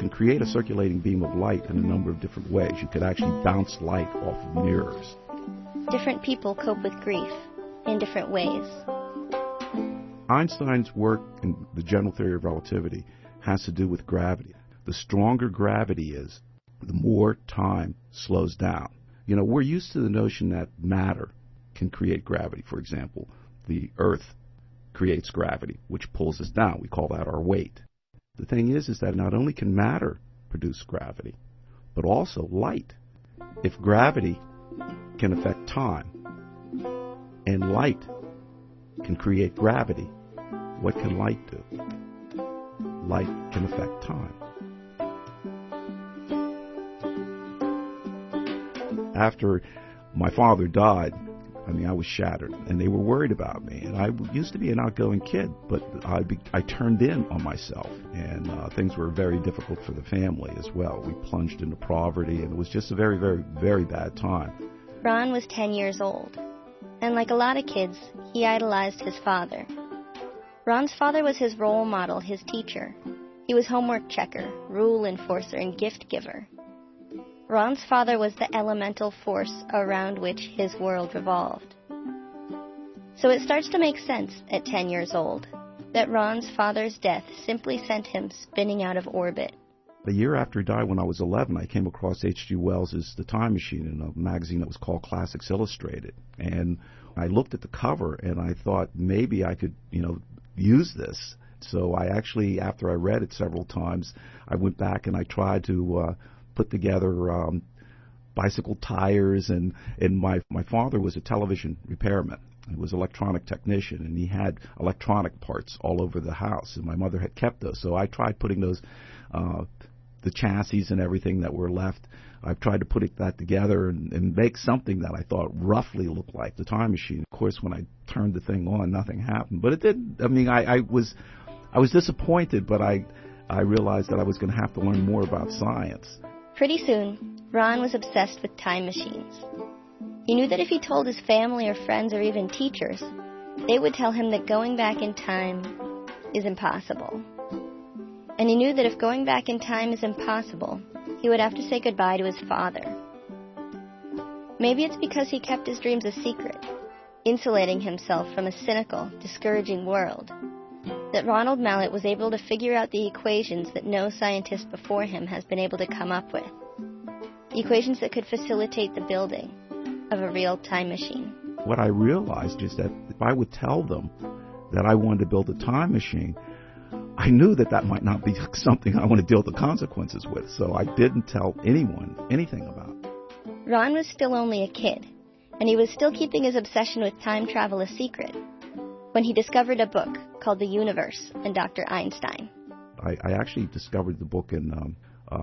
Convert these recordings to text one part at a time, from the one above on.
can create a circulating beam of light in a number of different ways. You could actually bounce light off of mirrors. Different people cope with grief in different ways. Einstein's work in the general theory of relativity has to do with gravity. The stronger gravity is, the more time slows down. You know, we're used to the notion that matter can create gravity. For example, the Earth creates gravity, which pulls us down. We call that our weight. The thing is that not only can matter produce gravity, but also light. If gravity can affect time, and light can create gravity, what can light do? Light can affect time. After my father died, I was shattered, and they were worried about me. And I used to be an outgoing kid, but I turned in on myself, and things were very difficult for the family as well. We plunged into poverty, and it was just a very, very, very bad time. Ron was 10 years old, and like a lot of kids, he idolized his father. Ron's father was his role model, his teacher. He was homework checker, rule enforcer, and gift giver. Ron's father was the elemental force around which his world revolved. So it starts to make sense at 10 years old that Ron's father's death simply sent him spinning out of orbit. The year after he died, when I was 11, I came across H.G. Wells' The Time Machine in a magazine that was called Classics Illustrated. And I looked at the cover, and I thought maybe I could, use this. So I actually, after I read it several times, I went back and I tried to put together bicycle tires, and my father was a television repairman. He was an electronic technician, and he had electronic parts all over the house, and my mother had kept those. So I tried putting those, the chassis and everything that were left, I tried to put that together and make something that I thought roughly looked like the Time Machine. Of course, when I turned the thing on, nothing happened. But it did. I was disappointed, but I realized that I was going to have to learn more about science. Pretty soon, Ron was obsessed with time machines. He knew that if he told his family or friends or even teachers, they would tell him that going back in time is impossible. And he knew that if going back in time is impossible, he would have to say goodbye to his father. Maybe it's because he kept his dreams a secret, insulating himself from a cynical, discouraging world, that Ronald Mallett was able to figure out the equations that no scientist before him has been able to come up with. The equations that could facilitate the building of a real time machine. What I realized is that if I would tell them that I wanted to build a time machine, I knew that might not be something I want to deal with the consequences with, so I didn't tell anyone anything about it. Ron was still only a kid, and he was still keeping his obsession with time travel a secret, when he discovered a book called The Universe and Dr. Einstein. I actually discovered the book in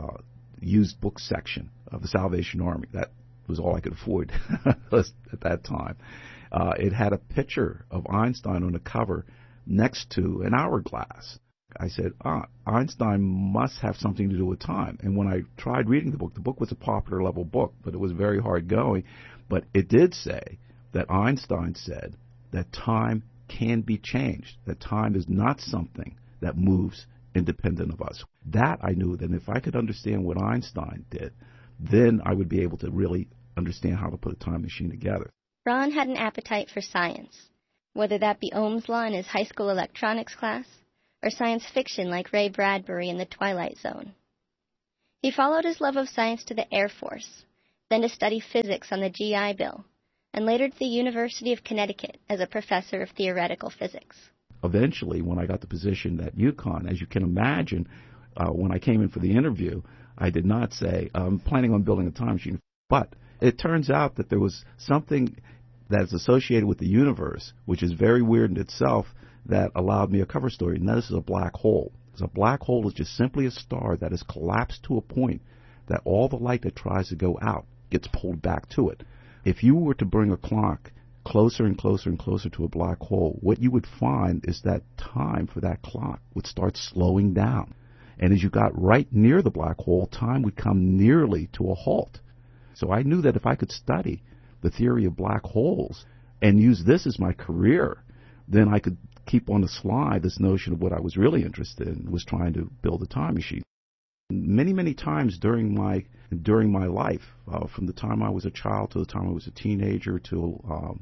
used book section of the Salvation Army. That was all I could afford at that time. It had a picture of Einstein on the cover next to an hourglass. I said, Einstein must have something to do with time. And when I tried reading the book was a popular level book, but it was very hard going. But it did say that Einstein said that time can be changed, that time is not something that moves independent of us. That I knew that if I could understand what Einstein did, then I would be able to really understand how to put a time machine together. Ron had an appetite for science, whether that be Ohm's law in his high school electronics class, or science fiction like Ray Bradbury in The Twilight Zone. He followed his love of science to the Air Force, then to study physics on the GI Bill, and later to the University of Connecticut as a professor of theoretical physics. Eventually, when I got the position at UConn, as you can imagine, when I came in for the interview, I did not say, I'm planning on building a time machine. But it turns out that there was something that's associated with the universe, which is very weird in itself, that allowed me a cover story, and that is a black hole. A black hole is just simply a star that has collapsed to a point that all the light that tries to go out gets pulled back to it. If you were to bring a clock closer and closer and closer to a black hole, what you would find is that time for that clock would start slowing down. And as you got right near the black hole, time would come nearly to a halt. So I knew that if I could study the theory of black holes and use this as my career, then I could keep on the slide this notion of what I was really interested in, was trying to build a time machine. Many, many times during my life, from the time I was a child to the time I was a teenager to,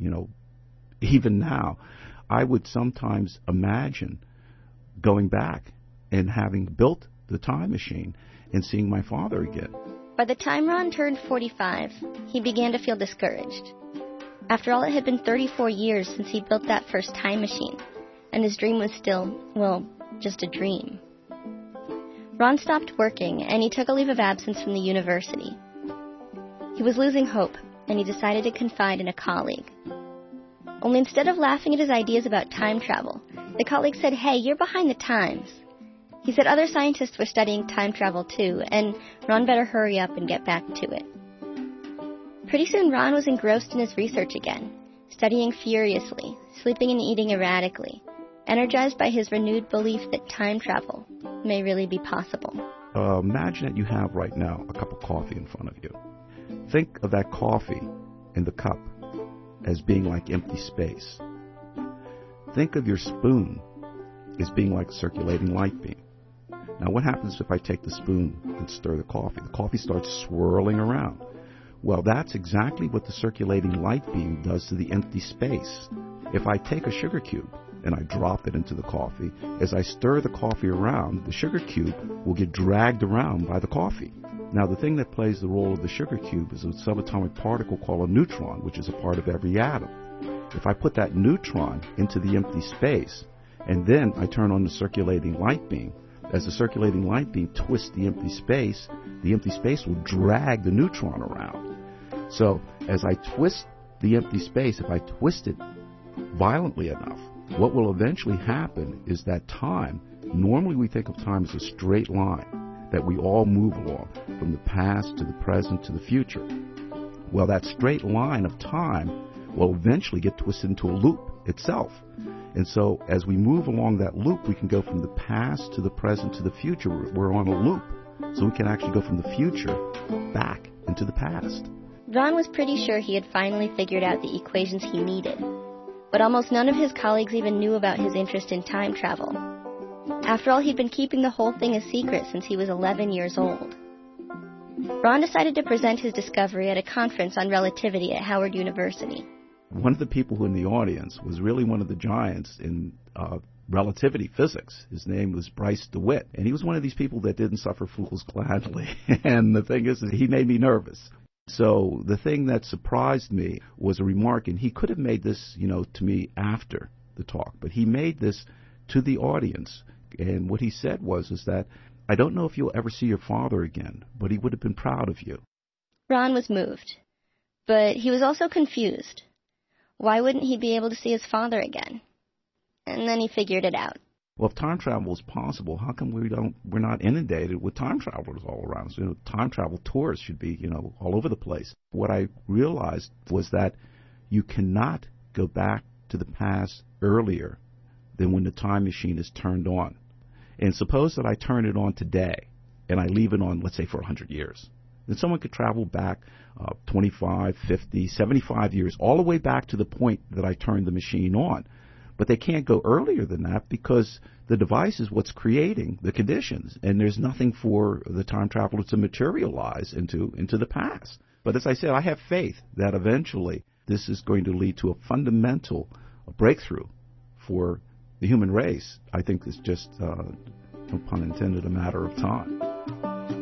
even now, I would sometimes imagine going back and having built the time machine and seeing my father again. By the time Ron turned 45, he began to feel discouraged. After all, it had been 34 years since he built that first time machine, and his dream was still, just a dream. Ron stopped working, and he took a leave of absence from the university. He was losing hope, and he decided to confide in a colleague. Only instead of laughing at his ideas about time travel, the colleague said, "Hey, you're behind the times." He said other scientists were studying time travel too, and Ron better hurry up and get back to it. Pretty soon, Ron was engrossed in his research again, studying furiously, sleeping and eating erratically, energized by his renewed belief that time travel may really be possible. Imagine that you have right now a cup of coffee in front of you. Think of that coffee in the cup as being like empty space. Think of your spoon as being like a circulating light beam. Now, what happens if I take the spoon and stir the coffee? The coffee starts swirling around. Well, that's exactly what the circulating light beam does to the empty space. If I take a sugar cube and I drop it into the coffee, as I stir the coffee around, the sugar cube will get dragged around by the coffee. Now, the thing that plays the role of the sugar cube is a subatomic particle called a neutron, which is a part of every atom. If I put that neutron into the empty space, and then I turn on the circulating light beam, as the circulating light beam twists the empty space will drag the neutron around. So, as I twist the empty space, if I twist it violently enough, what will eventually happen is that time, normally we think of time as a straight line that we all move along, from the past to the present to the future. Well, that straight line of time will eventually get twisted into a loop itself. And so as we move along that loop, we can go from the past to the present to the future. We're on a loop. So we can actually go from the future back into the past. Ron was pretty sure he had finally figured out the equations he needed. But almost none of his colleagues even knew about his interest in time travel. After all, he'd been keeping the whole thing a secret since he was 11 years old. Ron decided to present his discovery at a conference on relativity at Howard University. One of the people in the audience was really one of the giants in relativity physics. His name was Bryce DeWitt, and he was one of these people that didn't suffer fools gladly. And the thing is, he made me nervous. So the thing that surprised me was a remark, and he could have made this, to me after the talk, but he made this to the audience. And what he said is that, "I don't know if you'll ever see your father again, but he would have been proud of you." Ron was moved, but he was also confused. Why wouldn't he be able to see his father again? And then he figured it out. Well, if time travel is possible, how come we're not inundated with time travelers all around? So, time travel tours should be, all over the place. What I realized was that you cannot go back to the past earlier than when the time machine is turned on. And suppose that I turn it on today and I leave it on, let's say, for 100 years. Then someone could travel back 25, 50, 75 years, all the way back to the point that I turned the machine on. But they can't go earlier than that because the device is what's creating the conditions, and there's nothing for the time traveler to materialize into the past. But as I said, I have faith that eventually this is going to lead to a fundamental breakthrough for the human race. I think it's just, no pun intended, a matter of time.